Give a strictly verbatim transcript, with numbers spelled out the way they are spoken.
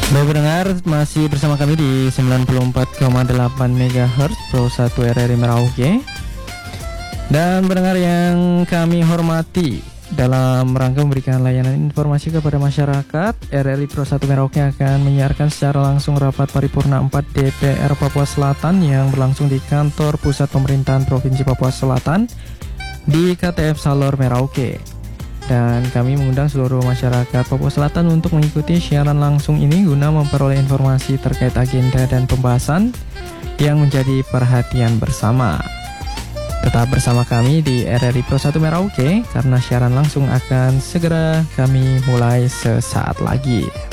Baik pendengar, masih bersama kami di sembilan puluh empat koma delapan megahertz Pro satu R R I Merauke. Dan pendengar yang kami hormati, dalam rangka memberikan layanan informasi kepada masyarakat, R R I Pro satu Merauke akan menyiarkan secara langsung rapat paripurna empat D P R Papua Selatan yang berlangsung di kantor pusat pemerintahan Provinsi Papua Selatan di K T F Salor Merauke. Dan kami mengundang seluruh masyarakat Papua Selatan untuk mengikuti siaran langsung ini guna memperoleh informasi terkait agenda dan pembahasan yang menjadi perhatian bersama. Tetap bersama kami di R R I Pro satu Merauke karena siaran langsung akan segera kami mulai sesaat lagi.